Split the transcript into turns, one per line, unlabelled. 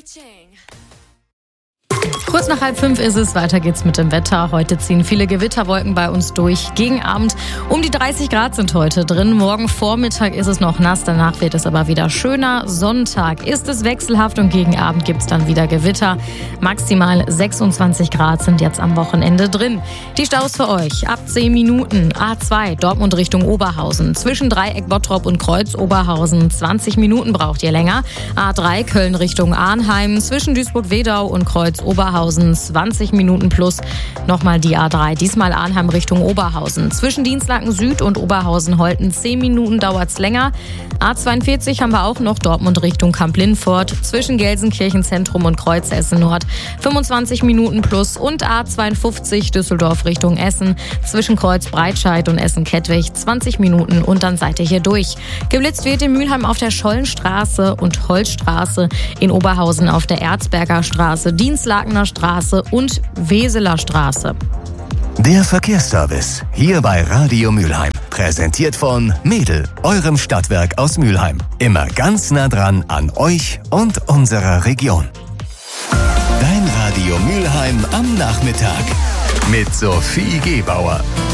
Kurz nach 4:30 ist es, weiter geht's mit dem Wetter. Heute ziehen viele Gewitterwolken bei uns durch. Gegen Abend um die 30 Grad sind heute drin. Morgen Vormittag ist es noch nass, danach wird es aber wieder schöner. Sonntag ist es wechselhaft und gegen Abend gibt's dann wieder Gewitter. Maximal 26 Grad sind jetzt am Wochenende drin. Die Staus für euch ab 10 Minuten. A2 Dortmund Richtung Oberhausen. Zwischen Dreieck Bottrop und Kreuz Oberhausen 20 Minuten braucht ihr länger. A3 Köln Richtung Arnheim. Zwischen Duisburg-Wedau und Kreuz Oberhausen 20 Minuten plus. Nochmal die A3, diesmal Arnheim Richtung Oberhausen. Zwischen Dienstlaken Süd und Oberhausen-Holten 10 Minuten dauert's länger. A42 haben wir auch noch Dortmund Richtung Kamp-Lindfort. Zwischen Gelsenkirchen Zentrum und Kreuz Essen Nord 25 Minuten plus. Und A52 Düsseldorf Richtung Essen. Zwischen Kreuz Breitscheid und Essen-Kettwig 20 Minuten und dann seid ihr hier durch. Geblitzt wird in Mülheim auf der Schollenstraße und Holzstraße, in Oberhausen auf der Erzberger Straße, Dienstlakener Straße und Weseler Straße.
Der Verkehrsservice hier bei Radio Mülheim. Präsentiert von Mädel, eurem Stadtwerk aus Mülheim. Immer ganz nah dran an euch und unserer Region. Dein Radio Mülheim am Nachmittag mit Sophie Gebauer.